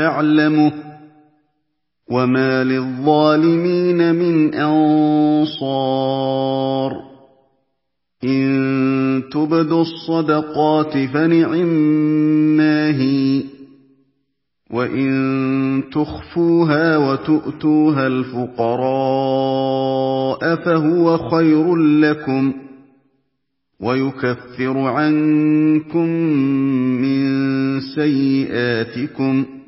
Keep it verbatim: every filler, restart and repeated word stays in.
يَعْلَمُهُ ۚ وَمَا لِلظَّالِمِينَ مِنْ أَنصَارٍ إِن تُبْدُوا الصَّدَقَاتِ فَنِعِمَّا هِيَ ۖ وَإِن تُخْفُوهَا وَتُؤْتُوهَا الْفُقَرَاءَ فَهُوَ خَيْرٌ لَّكُمْ ۚ وَيُكَفِّرُ عَنكُم مِّن سَيِّئَاتِكُمْ